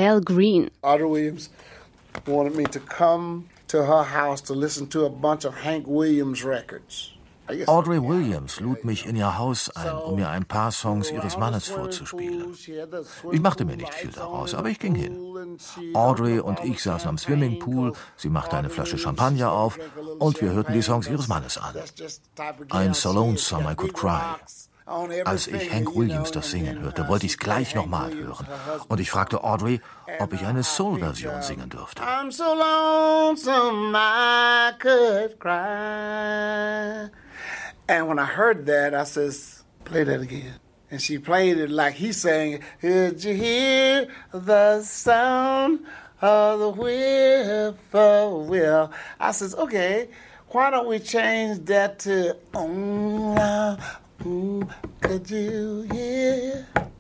Al Green. Audrey Williams wanted me to come to her house to listen to a bunch of Hank Williams records. Audrey Williams lud mich in ihr Haus ein, um mir ein paar Songs ihres Mannes vorzuspielen. Ich machte mir nicht viel daraus, aber ich ging hin. Audrey und ich saßen am Swimmingpool, sie machte eine Flasche Champagner auf und wir hörten die Songs ihres Mannes an. I'm so lonesome I could cry. Als ich Hank Williams das singen hörte, wollte ich es gleich nochmal hören. Und ich fragte Audrey, ob ich eine Soul-Version singen dürfte. I'm so lonesome I could cry. And when I heard that, I says, play that again. And she played it like he sang, did you hear the sound of the whippoorwill? I says, okay, why don't we change that to, could you hear